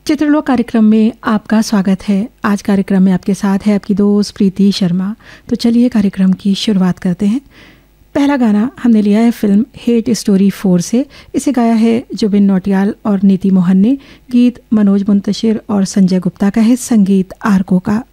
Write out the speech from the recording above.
चित्रलोक कार्यक्रम में आपका स्वागत है। आज कार्यक्रम में आपके साथ है आपकी दोस्त प्रीति शर्मा। तो चलिए कार्यक्रम की शुरुआत करते हैं। पहला गाना हमने लिया है फिल्म हेट स्टोरी 4 से। इसे गाया है जुबिन नौटियाल और नीति मोहन ने। गीत मनोज मुंतशिर और संजय गुप्ता का है, संगीत आरको का।